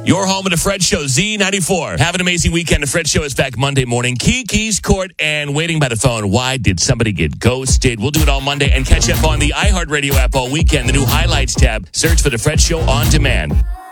Your home of the Fred Show, Z94. Have an amazing weekend. The Fred Show is back Monday morning. Kiki's Court and waiting by the phone. Why did somebody get ghosted? We'll do it all Monday and catch up on the iHeartRadio app all weekend. The new Highlights tab. Search for the Fred Show on demand.